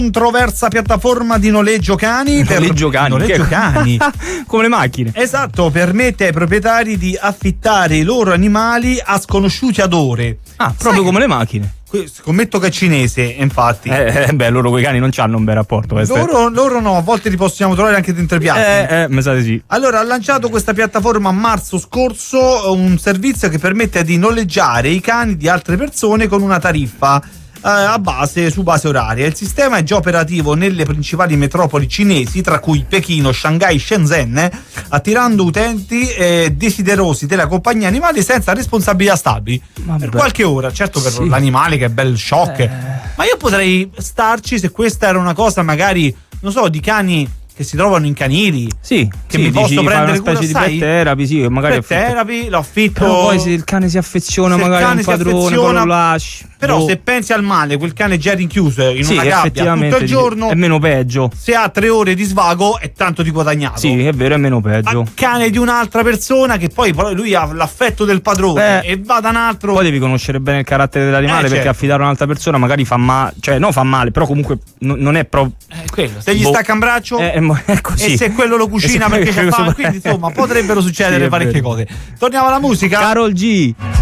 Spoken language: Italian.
controversa piattaforma di noleggio cani. Noleggio cani. Come le macchine. Esatto, permette ai proprietari di affittare i loro animali a sconosciuti ad ore. Proprio come le macchine. Scommetto che è cinese, infatti. Loro coi cani non hanno un bel rapporto. Loro no, a volte li possiamo trovare anche dentro i piatti. Mi sa di sì. Allora, ha lanciato questa piattaforma a marzo scorso un servizio che permette di noleggiare i cani di altre persone con una tariffa su base oraria. Il sistema è già operativo nelle principali metropoli cinesi, tra cui Pechino, Shanghai, Shenzhen, attirando utenti desiderosi della compagnia animali senza responsabilità stabili. Per qualche ora, certo, per l'animale che è bel shock. Ma io potrei starci se questa era una cosa magari, non so, di cani che si trovano in canili, che mi posso prendere una specie di pet therapy, magari pet therapy, lo affitto. Però poi se il cane si affeziona magari a un padrone, poi lo lasci. Però se pensi al male, quel cane già rinchiuso in una gabbia tutto il giorno è meno peggio. Se ha 3 ore di svago è tanto di guadagnato. Sì, è vero, è meno peggio. Cane di un'altra persona che poi lui ha l'affetto del padrone e va da un altro. Poi devi conoscere bene il carattere dell'animale, perché affidare a un'altra persona magari fa male, cioè no, fa male, però comunque non è proprio quello. Se gli stacca un braccio è così. E se quello lo cucina perché c'è fame, quindi insomma potrebbero succedere parecchie cose. Torniamo alla musica. Karol G.